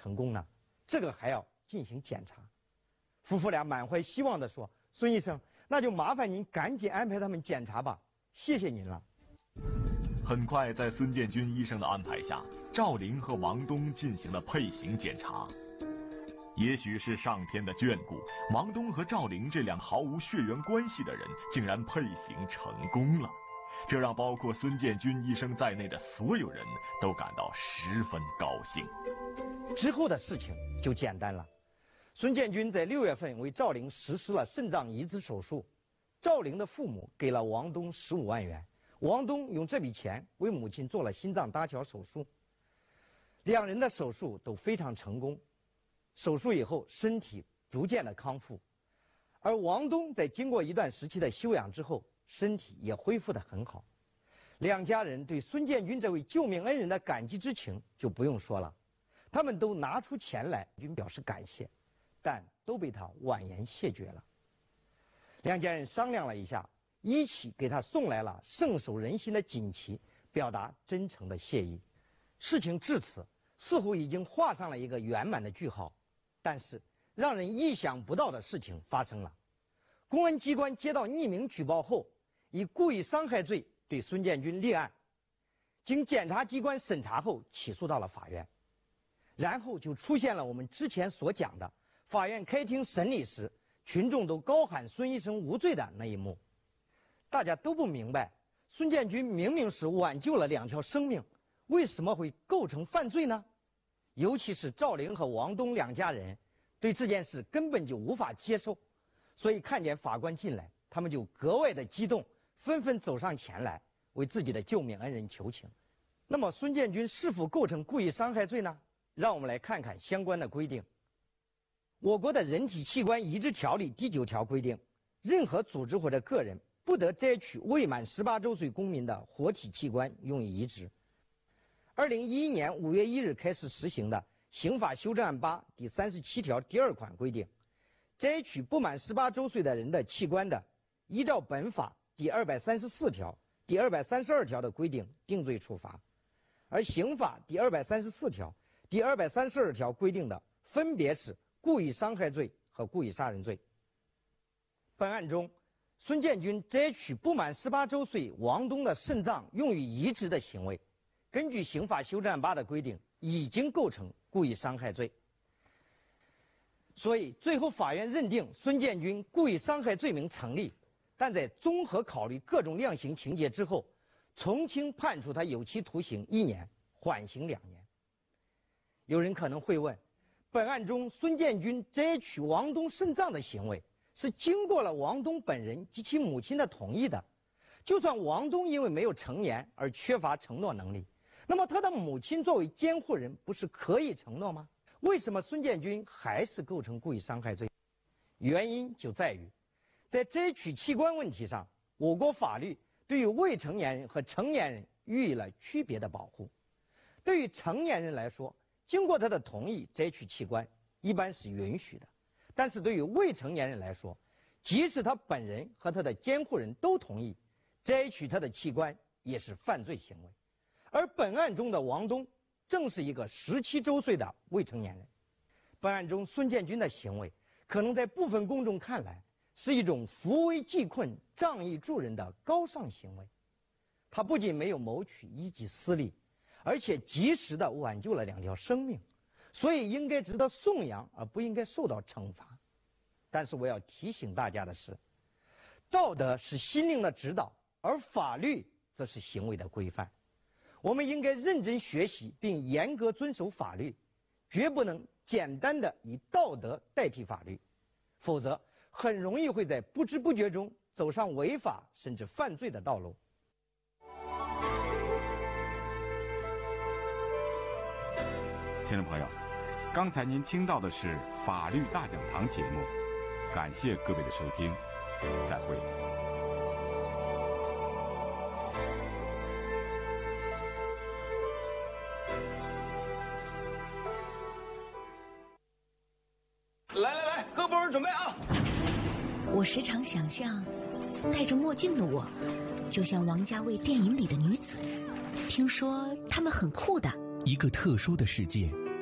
成功呢？这个还要进行检查。夫妇俩满怀希望地说：“孙医生，那就麻烦您赶紧安排他们检查吧，谢谢您了。” 很快，在孙建军医生的安排下，赵玲和王东进行了配型检查。也许是上天的眷顾，王东和赵玲这两毫无血缘关系的人竟然配型成功了，这让包括孙建军医生在内的所有人都感到十分高兴。 之后的事情就简单了。孙建军在6月份为赵玲实施了肾脏移植手术，赵玲的父母给了王东15万元，王东用这笔钱为母亲做了心脏搭桥手术。两人的手术都非常成功，手术以后身体逐渐的康复，而王东在经过一段时期的休养之后，身体也恢复得很好。两家人对孙建军这位救命恩人的感激之情就不用说了，他们都拿出钱来表示感谢，但都被他婉言谢绝了。两家人商量了一下，一起给他送来了圣手人心的锦旗，表达真诚的谢意。事情至此似乎已经画上了一个圆满的句号，但是让人意想不到的事情发生了。公安机关接到匿名举报后，以故意伤害罪对孙建军立案，经检察机关审查后起诉到了法院。然后就出现了我们之前所讲的法院开庭审理时群众都高喊孙医生无罪的那一幕。大家都不明白，孙建军明明是挽救了2条生命，为什么会构成犯罪呢？尤其是赵玲和王东两家人对这件事根本就无法接受，所以看见法官进来，他们就格外的激动，纷纷走上前来为自己的救命恩人求情。那么孙建军是否构成故意伤害罪呢？让我们来看看相关的规定。我国的人体器官移植条例第9条规定，任何组织或者个人不得摘取未满18周岁公民的活体器官用于移植。2011年5月1日开始实行的刑法修正案8第37条第2款规定，摘取不满18周岁的人的器官的，依照本法第234条、第232条的规定定罪处罚，而刑法第234条、第232条规定的分别是故意伤害罪和故意杀人罪。本案中，孙建军摘取不满18周岁王东的肾脏用于移植的行为，根据刑法修正案8的规定，已经构成故意伤害罪。所以最后法院认定孙建军故意伤害罪名成立，但在综合考虑各种量刑情节之后，从轻判处他有期徒刑1年，缓刑2年。有人可能会问，本案中孙建军摘取王东肾脏的行为是经过了王东本人及其母亲的同意的，就算王东因为没有成年而缺乏承诺能力，那么他的母亲作为监护人不是可以承诺吗？为什么孙建军还是构成故意伤害罪？原因就在于在摘取器官问题上，我国法律对于未成年人和成年人予以了区别的保护。对于成年人来说，经过他的同意摘取器官一般是允许的，但是对于未成年人来说，即使他本人和他的监护人都同意，摘取他的器官也是犯罪行为。而本案中的王东正是一个17周岁的未成年人。本案中孙建军的行为可能在部分公众看来是一种扶危济困、仗义助人的高尚行为，他不仅没有谋取一己私利，而且及时地挽救了2条生命，所以应该值得颂扬，而不应该受到惩罚。但是我要提醒大家的是，道德是心灵的指导，而法律则是行为的规范。我们应该认真学习并严格遵守法律，绝不能简单的以道德代替法律，否则很容易会在不知不觉中走上违法甚至犯罪的道路。 听众朋友，刚才您听到的是法律大讲堂节目，感谢各位的收听，再会。 来，各部门准备啊！ 我时常想象，戴着墨镜的我，就像王家卫电影里的女子。听说她们很酷的。 一个特殊的世界，